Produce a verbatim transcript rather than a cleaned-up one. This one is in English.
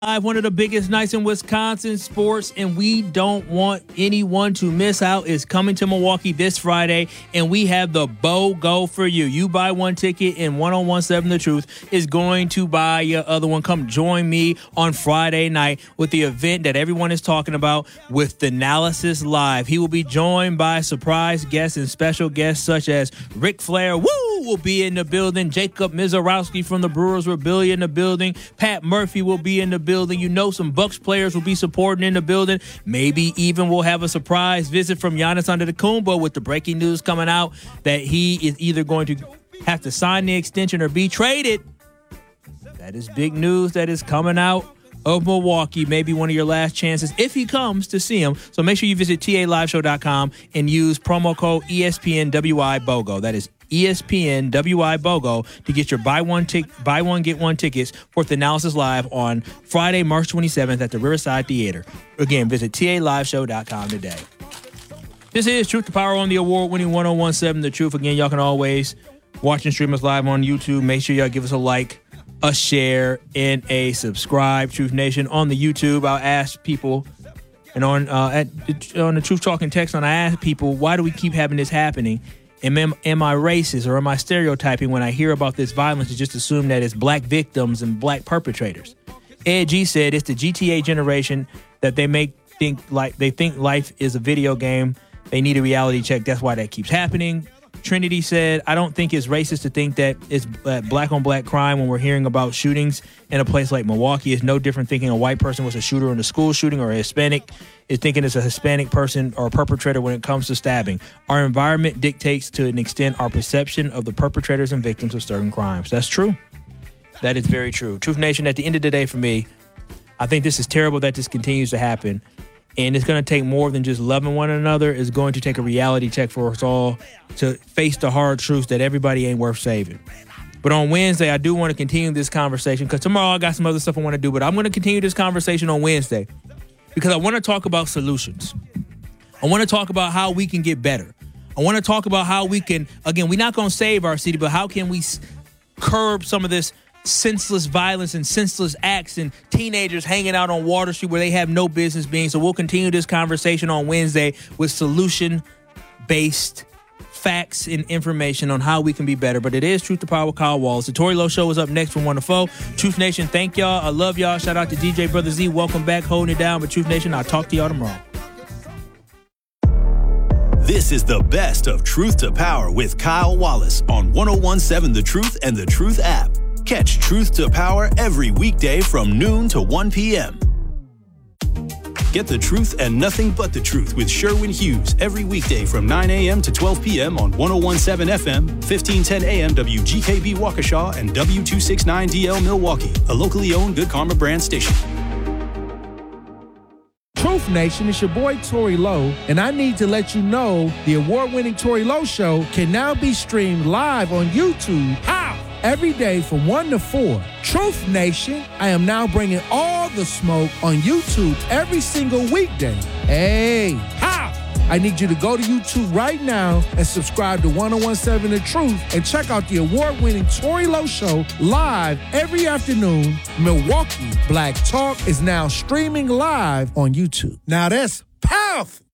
One of the biggest nights in Wisconsin sports, and we don't want anyone to miss out, is coming to Milwaukee this Friday, and we have the BOGO for you. You buy one ticket, and one oh one seven The Truth is going to buy your other one. Come join me on Friday night with the event that everyone is talking about with Thanalysis Live. He will be joined by surprise guests and special guests such as Ric Flair, woo, will be in the building. Jacob Mizorowski from the Brewers will be in the building. Pat Murphy will be in the building. Building. You know, some Bucks players will be supporting in the building. Maybe even we'll have a surprise visit from Giannis Antetokounmpo with the breaking news coming out that he is either going to have to sign the extension or be traded. That is big news that is coming out of Milwaukee. Maybe one of your last chances if he comes to see him. So make sure you visit T A live show dot com and use promo code E S P N W I BOGO. That is E S P N W I BOGO to get your buy one tic- buy one get one tickets for Thanalysis Live on Friday, March twenty-seventh at the Riverside Theater. Again, visit T A live show dot com today. This is Truth to Power on the award-winning one oh one seven The Truth. Again, y'all can always watch and stream us live on YouTube. Make sure y'all give us a like, a share, and a subscribe. Truth Nation on the YouTube. I'll ask people, and on uh, at on the Truth Talking text, on I ask people, why do we keep having this happening? Am, am I racist or am I stereotyping when I hear about this violence and just assume that it's black victims and black perpetrators? Ed G said it's the G T A generation that they make think like they think life is a video game. They need a reality check. That's why that keeps happening. Trinity said, I don't think it's racist to think that it's black on black crime when we're hearing about shootings in a place like Milwaukee. It's no different thinking a white person was a shooter in a school shooting or a Hispanic is thinking it's a Hispanic person or a perpetrator when it comes to stabbing. Our environment dictates to an extent our perception of the perpetrators and victims of certain crimes. That's true. That is very true. Truth Nation, at the end of the day for me, I think this is terrible that this continues to happen. And it's going to take more than just loving one another. It's going to take a reality check for us all to face the hard truths that everybody ain't worth saving. But on Wednesday, I do want to continue this conversation because tomorrow I got some other stuff I want to do. But I'm going to continue this conversation on Wednesday because I want to talk about solutions. I want to talk about how we can get better. I want to talk about how we can, again, we're not going to save our city, but how can we curb some of this senseless violence and senseless acts and teenagers hanging out on Water Street where they have no business being. So we'll continue this conversation on Wednesday with solution-based facts and information on how we can be better. But it is Truth to Power with Kyle Wallace. The Tory Lowe Show is up next from one to four. Truth Nation, thank y'all. I love y'all. Shout out to D J Brother Z. Welcome back, holding it down. But Truth Nation, I'll talk to y'all tomorrow. This is the best of Truth to Power with Kyle Wallace on one oh one seven The Truth and The Truth app. Catch Truth to Power every weekday from noon to one p.m. Get the truth and nothing but the truth with Sherwin Hughes every weekday from nine a.m. to twelve p.m. on one oh one seven F M, fifteen ten A M W G K B Waukesha, and W two sixty-nine D L Milwaukee, a locally owned Good Karma brand station. Truth Nation, it's your boy Tory Lowe, and I need to let you know the award-winning Tory Lowe Show can now be streamed live on YouTube. How? Every day from one to four. Truth Nation, I am now bringing all the smoke on YouTube every single weekday. Hey, how? I need you to go to YouTube right now and subscribe to one oh one seven The Truth and check out the award-winning Tory Lowe Show live every afternoon. Milwaukee Black Talk is now streaming live on YouTube. Now that's powerful.